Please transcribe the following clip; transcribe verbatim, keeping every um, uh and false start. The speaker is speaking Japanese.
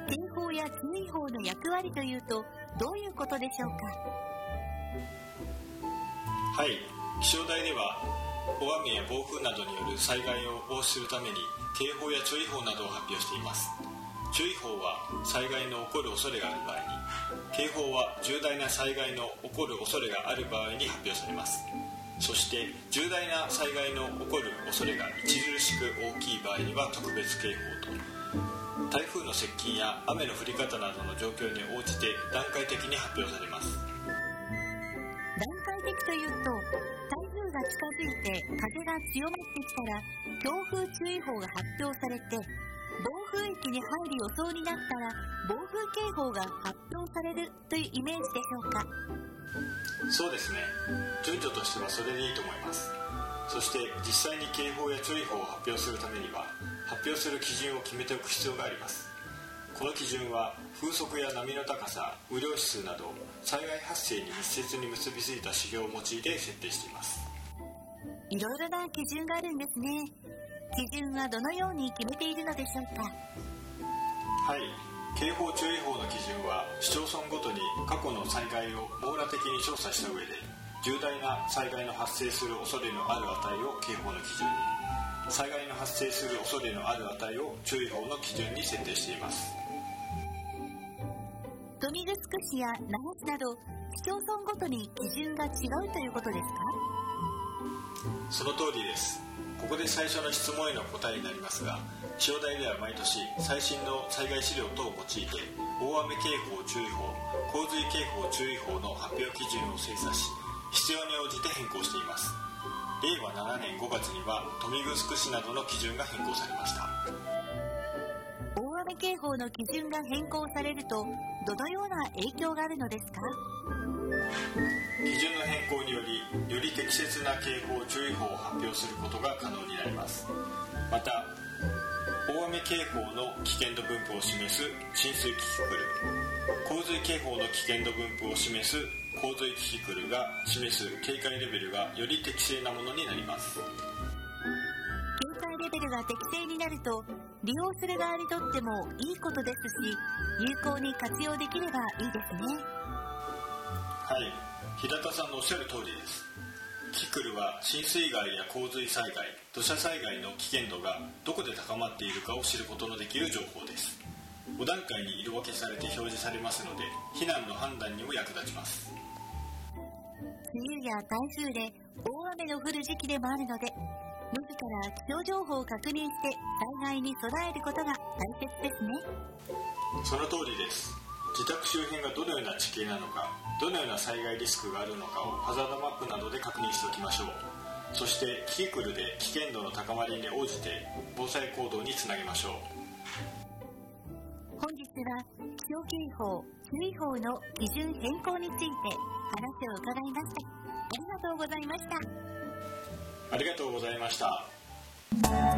警報や注意報の役割というとどういうことでしょうか。 はい、気象台では大雨や暴風などによる災害を防止するために警報や注意報などを発表しています。注意報は災害の起こる恐れがある場合に、警報は重大な災害の起こる恐れがある場合に発表されます。そして重大な災害の起こる恐れが著しく大きい場合には特別警報と、台風の接近や雨の降り方などの状況に応じて段階的に発表されます。 段階的というと、台風が近づいて風が強まってきたら強風注意報が発表されて、暴風域に入る予想になったら暴風警報が発表されるというイメージでしょうか。 そうですね、順序としてはそれでいいと思います。そして実際に警報や注意報を発表するためには発表する基準を決めておく必要があります。この基準は風速や波の高さ、雨量指数など災害発生に密接に結びついた指標を用いて設定しています。 いろいろな基準があるんですね。基準はどのように決めているのでしょうか。 はい、警報注意報の基準は市町村ごとに過去の災害を網羅的に調査した上で、重大な災害の発生する恐れのある値を警報の基準に、災害の発生する恐れのある値を注意報の基準に設定しています。 豊見城市や那覇市など市町村ごとに基準が違うということですか。 その通りです。ここで最初の質問への答えになりますが、気象台では毎年最新の災害資料等を用いて大雨警報注意報、洪水警報注意報の発表基準を精査し、必要に応じて変更しています。れいわななねんごがつには豊見城市などの基準が変更されました。 大雨警報の基準が変更されるとどのような影響があるのですか。 基準の変更により、より適切な警報注意報を発表することが可能になります。また、大雨警報の危険度分布を示す浸水キキクル、洪水警報の危険度分布を示す洪水キキクルが示す警戒レベルがより適正なものになります。 警戒レベルが適正になると利用する側にとってもいいことですし、有効に活用できればいいですね。 はい、平田さんのおっしゃる通りです。キキクルは浸水害や洪水災害、土砂災害の危険度がどこで高まっているかを知ることのできる情報です。ご段階に色分けされて表示されますので、避難の判断にも役立ちます。 梅雨や台風で大雨の降る時期でもあるので、自ら気象情報を確認して災害に備えることが大切ですね。 その通りです。自宅周辺がどのような地形なのか、どのような災害リスクがあるのかをハザードマップなどで確認しておきましょう。そしてキキクルで危険度の高まりに応じて防災行動につなげましょう。 本日は気象警報、注意報の基準変更について話を伺いました。ありがとうございました。 ありがとうございました。